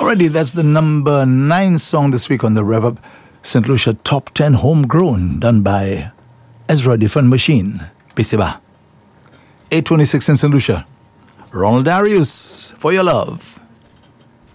Already, that's the number 9 song this week on the Rev Up St. Lucia Top 10 Homegrown, done by Ezra the Fun Machine. Pisiba. 826 in St. Lucia. Ronald Darius, For Your Love.